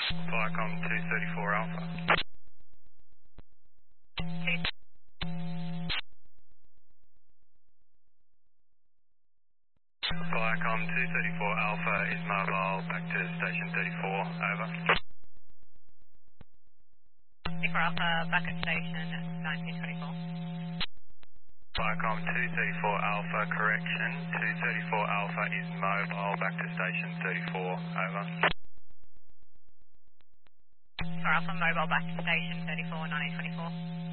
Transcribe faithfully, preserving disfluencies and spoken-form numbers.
Viacom two thirty-four Alpha. Viacom two thirty-four Alpha is mobile back to station thirty-four, over. thirty-four Alpha, back at station nineteen twenty-four. Viacom two thirty-four Alpha, correction, two thirty-four Alpha is mobile back to station thirty-four, over. thirty-four Alpha, mobile back to station thirty-four, nineteen twenty-four.